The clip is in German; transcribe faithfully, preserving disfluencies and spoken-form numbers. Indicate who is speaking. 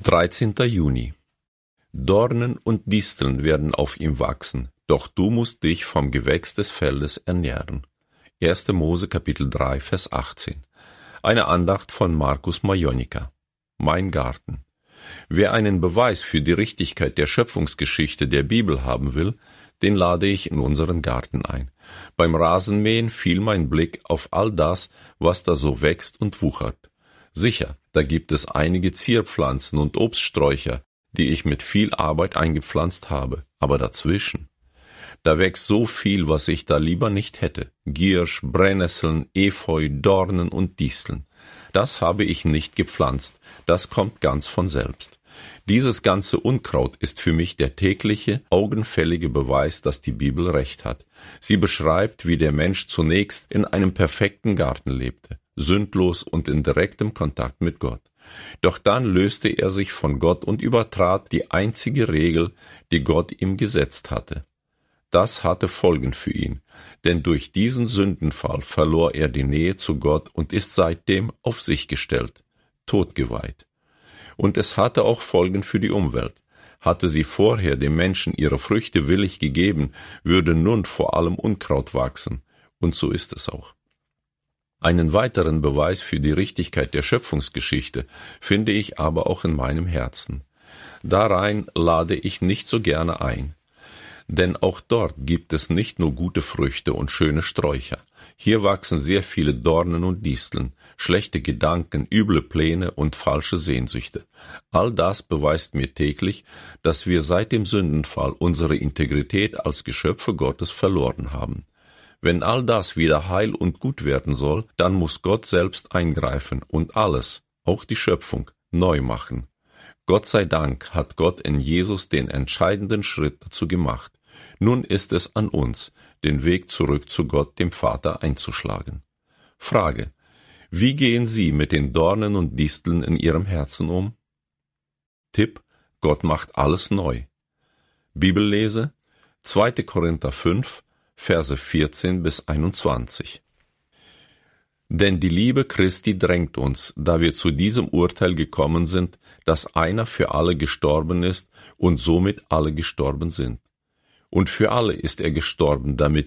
Speaker 1: dreizehnter Juni. Dornen und Disteln werden auf ihm wachsen, doch du musst dich vom Gewächs des Feldes ernähren. erster Mose Kapitel drei, Vers achtzehn. Eine Andacht von Markus Majonika. Mein Garten. Wer einen Beweis für die Richtigkeit der Schöpfungsgeschichte der Bibel haben will, den lade ich in unseren Garten ein. Beim Rasenmähen fiel mein Blick auf all das, was da so wächst und wuchert. Sicher, da gibt es einige Zierpflanzen und Obststräucher, die ich mit viel Arbeit eingepflanzt habe, aber dazwischen. Da wächst so viel, was ich da lieber nicht hätte. Giersch, Brennnesseln, Efeu, Dornen und Disteln. Das habe ich nicht gepflanzt, das kommt ganz von selbst. Dieses ganze Unkraut ist für mich der tägliche, augenfällige Beweis, dass die Bibel recht hat. Sie beschreibt, wie der Mensch zunächst in einem perfekten Garten lebte, sündlos und in direktem Kontakt mit Gott. Doch dann löste er sich von Gott und übertrat die einzige Regel, die Gott ihm gesetzt hatte. Das hatte Folgen für ihn, denn durch diesen Sündenfall verlor er die Nähe zu Gott und ist seitdem auf sich gestellt, totgeweiht. Und es hatte auch Folgen für die Umwelt. Hatte sie vorher dem Menschen ihre Früchte willig gegeben, würde nun vor allem Unkraut wachsen, und so ist es auch. Einen weiteren Beweis für die Richtigkeit der Schöpfungsgeschichte finde ich aber auch in meinem Herzen. Darein lade ich nicht so gerne ein. Denn auch dort gibt es nicht nur gute Früchte und schöne Sträucher. Hier wachsen sehr viele Dornen und Disteln, schlechte Gedanken, üble Pläne und falsche Sehnsüchte. All das beweist mir täglich, dass wir seit dem Sündenfall unsere Integrität als Geschöpfe Gottes verloren haben. Wenn all das wieder heil und gut werden soll, dann muss Gott selbst eingreifen und alles, auch die Schöpfung, neu machen. Gott sei Dank hat Gott in Jesus den entscheidenden Schritt dazu gemacht. Nun ist es an uns, den Weg zurück zu Gott, dem Vater, einzuschlagen. Frage: Wie gehen Sie mit den Dornen und Disteln in Ihrem Herzen um? Tipp: Gott macht alles neu. Bibellese: zweiter Korinther fünf, Verse vierzehn bis einundzwanzig. Denn die Liebe Christi drängt uns, da wir zu diesem Urteil gekommen sind, dass einer für alle gestorben ist und somit alle gestorben sind. Und für alle ist er gestorben, damit